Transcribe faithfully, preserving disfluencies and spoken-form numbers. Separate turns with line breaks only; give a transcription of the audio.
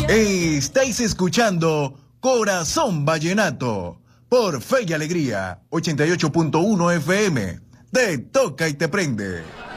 Estáis escuchando Corazón Vallenato por Fe y Alegría, ochenta y ocho punto uno F M. Te toca y te prende.